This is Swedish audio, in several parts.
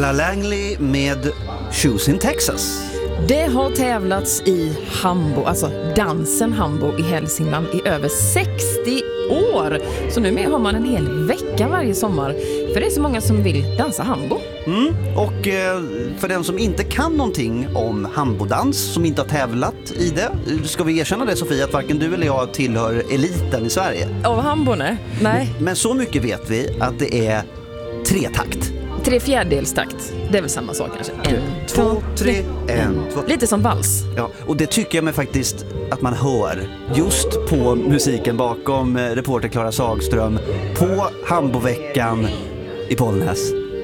Aina Langley med Shoes in Texas. Det har tävlats i hambo, alltså dansen hambo i Hälsingland i över 60 år. Så nu har man en hel vecka varje sommar. För det är så många som vill dansa hambo. Och för den som inte kan någonting om hambodans, som inte har tävlat i det, ska vi erkänna det, Sofia, att varken du eller jag tillhör eliten i Sverige. Av hambone? Nej. Men så mycket vet vi att det är 3-takt. 3/4-takt. Det är väl samma sak kanske. 1, 2, 3, 1, 2. Lite som vals. Ja, och det tycker jag mig faktiskt att man hör just på musiken bakom reporter Klara Sagström på hamboveckan i Bollnäs.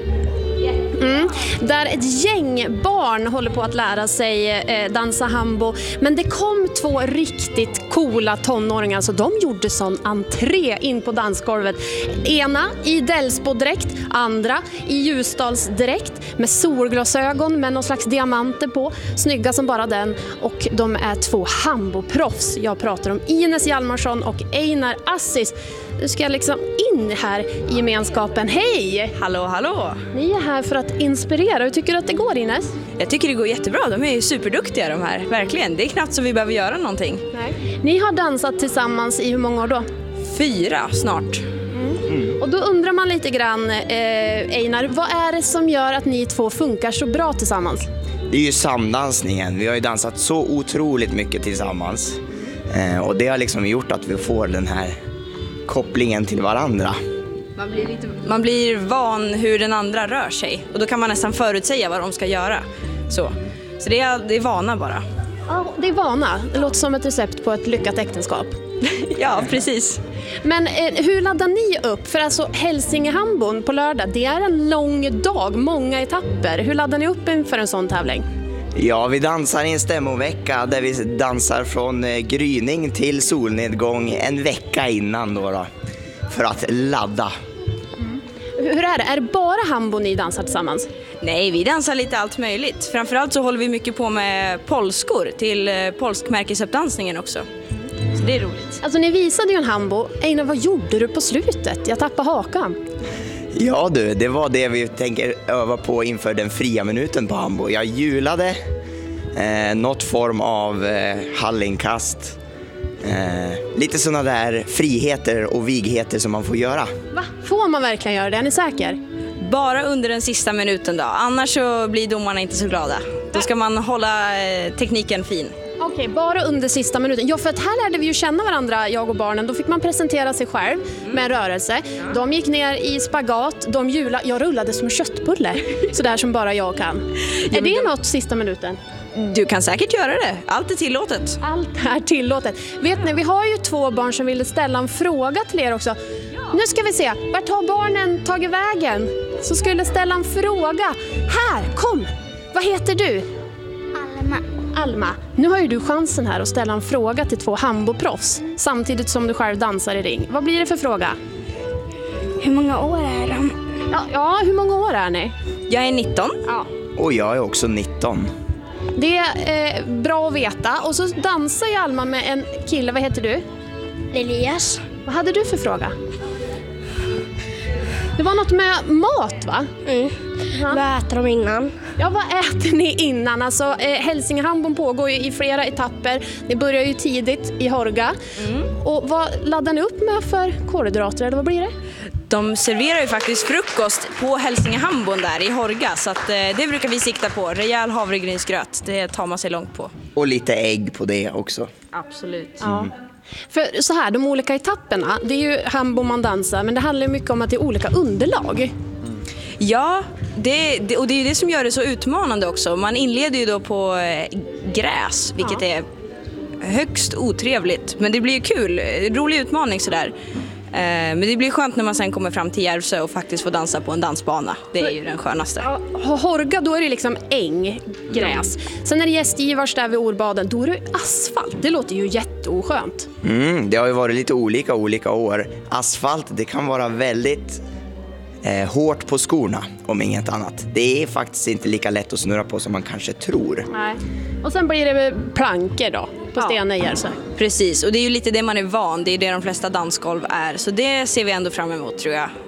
Där ett gäng barn håller på att lära sig dansa hambo. Men det kom 2 riktigt coola tonåringar, så de gjorde sån entré in på dansgolvet. Ena i Delsbo-dräkt, andra i Ljusdalsdräkt med solglasögon med någon slags diamanter på. Snygga som bara den. Och de är 2 hamboproffs. Jag pratar om Ines Hjalmarsson och Einar Assis. Nu ska jag liksom in här i gemenskapen. Hej! Hallå, hallå! Ni är här för att inspirera. Hur tycker du att det går, Ines? Jag tycker det går jättebra. De är ju superduktiga de här. Verkligen. Det är knappt så vi behöver göra någonting. Nej. Ni har dansat tillsammans i hur många år då? 4 snart. Och då undrar man lite grann, Einar, vad är det som gör att ni 2 funkar så bra tillsammans? Det är ju samdansningen. Vi har ju dansat så otroligt mycket tillsammans. Och det har liksom gjort att vi får den här kopplingen till varandra. Man blir van hur den andra rör sig. Och då kan man nästan förutsäga vad de ska göra. Så det är vana bara. Ja, det är vana. Det låter som ett recept på ett lyckat äktenskap. Ja, precis. Men hur laddar ni upp? För alltså Hälsingehambon på lördag, det är en lång dag, många etapper. Hur laddar ni upp inför en sån tävling? Ja, vi dansar i en stämmovecka där vi dansar från gryning till solnedgång en vecka innan då, för att ladda. Hur är det? Är det bara hambo ni dansar tillsammans? Nej, vi dansar lite allt möjligt. Framförallt så håller vi mycket på med polskor till polskmärkesuppdansningen också. Så det är roligt. Alltså ni visade ju en hambo. Einar, vad gjorde du på slutet? Jag tappade hakan. Ja du, det var det vi tänker öva på inför den fria minuten på hambo. Jag hjulade något form av hallinkast. Lite sådana där friheter och vigheter som man får göra. Va? Får man verkligen göra det? Är ni säker? Bara under den sista minuten då. Annars så blir domarna inte så glada. Då ska man hålla tekniken fin. Okej, bara under sista minuten. Ja, för att här lärde vi ju känna varandra, jag och barnen. Då fick man presentera sig själv med en rörelse. De gick ner i spagat, de hjulade. Jag rullade som en köttbulle, sådär som bara jag kan. Är det något sista minuten? Du kan säkert göra det. Allt är tillåtet. Allt är tillåtet. Vet ni, vi har ju 2 barn som ville ställa en fråga till er också. Nu ska vi se, vart har barnen tagit vägen? Så skulle ställa en fråga. Här, kom! Vad heter du? Alma, nu har ju du chansen här att ställa en fråga till 2 hamboproffs samtidigt som du själv dansar i ring. Vad blir det för fråga? Hur många år är de? Ja, hur många år är ni? Jag är 19. Ja. Och jag är också 19. Det är bra att veta. Och så dansar ju Alma med en kille. Vad heter du? Elias. Vad hade du för fråga? Det var något med mat, va? Vad äter de innan? Ja, vad äter ni innan? Alltså, Hälsingehambon pågår ju i flera etapper. Ni börjar ju tidigt i Horga. Och vad laddar ni upp med för kolhydrater, eller vad blir det? De serverar ju faktiskt frukost på Hälsingehambon där i Horga. Så att, det brukar vi sikta på. Rejäl havregrynsgröt, det tar man sig långt på. Och lite ägg på det också. Absolut. Ja. För så här, de olika etapperna, det är ju hambo man dansar, men det handlar mycket om att det är olika underlag. Ja, och det är ju det som gör det så utmanande också. Man inleder ju då på gräs, vilket är högst otrevligt. Men det blir ju kul, rolig utmaning sådär. Men det blir skönt när man sen kommer fram till Järvsö och faktiskt får dansa på en dansbana. Det är ju den skönaste. Horga, då är det liksom äng, gräs. Sen är det Gästgivars där vid Orbaden, då är det asfalt. Det låter ju jätteoskönt. Det har ju varit lite olika år. Asfalt, det kan vara väldigt hårt på skorna, om inget annat. Det är faktiskt inte lika lätt att snurra på som man kanske tror. Nej. Och sen blir det plankor då, på Stena i Järvsö. Precis, och det är ju lite det man är van. Det är det de flesta dansgolv är. Så det ser vi ändå fram emot, tror jag.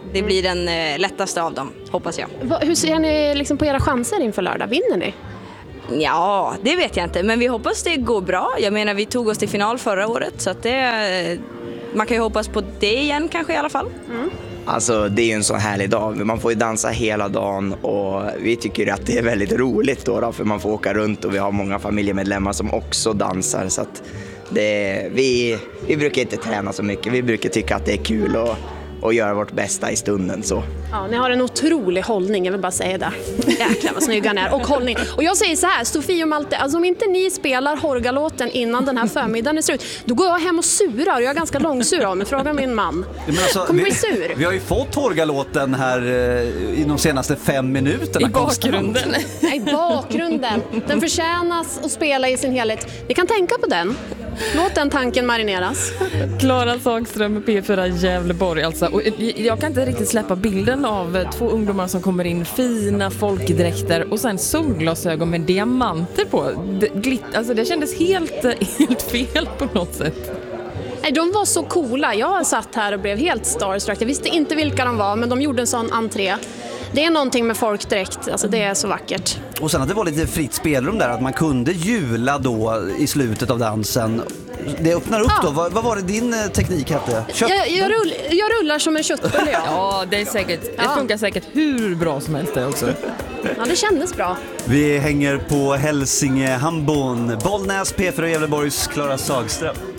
det blir den lättaste av dem, hoppas jag. Hur ser ni liksom på era chanser inför lördag? Vinner ni? Ja, det vet jag inte, men vi hoppas det går bra. Jag menar, vi tog oss till final förra året, så att man kan ju hoppas på det igen kanske i alla fall. Alltså det är ju en sån härlig dag. Man får ju dansa hela dagen och vi tycker att det är väldigt roligt då för man får åka runt och vi har många familjemedlemmar som också dansar. Så att vi brukar inte träna så mycket. Vi brukar tycka att det är kul och göra vårt bästa i stunden. Så. Ja, ni har en otrolig hållning, jag vill bara säga det. Jäklar vad snygga ni är. Och hållning. Och jag säger så här, Sofie och Malte, alltså om inte ni spelar Horgalåten innan den här förmiddagen är slut, då går jag hem och surar. Och jag är ganska långsur av mig, fråga min man. Men alltså, kommer bli sur. Vi har ju fått Horgalåten här i de senaste 5 minuterna. I bakgrunden. Nej, bakgrunden. Den förtjänas att spela i sin helhet. Ni kan tänka på den. Låt den tanken marineras. Klara Sagström med P4 Gävleborg alltså. Och jag kan inte riktigt släppa bilden av 2 ungdomar som kommer in, fina folkdräkter och sen solglasögon med diamanter på. Alltså det kändes helt fel på något sätt. Nej, de var så coola. Jag satt här och blev helt starstruck. Jag visste inte vilka de var, men de gjorde en sån entré. Det är någonting med folkdräkt, alltså det är så vackert. Och sen att det var lite fritt spelrum där, att man kunde jula då i slutet av dansen. Det öppnar upp då. Vad var det din teknik hette? Jag rullar som en köttbulle, ja. Ja, det är säkert. Det funkar säkert hur bra som helst det också. Ja, det kändes bra. Vi hänger på Hälsingehambon. Bollnäs, P4 Gävleborgs Klara Sagström.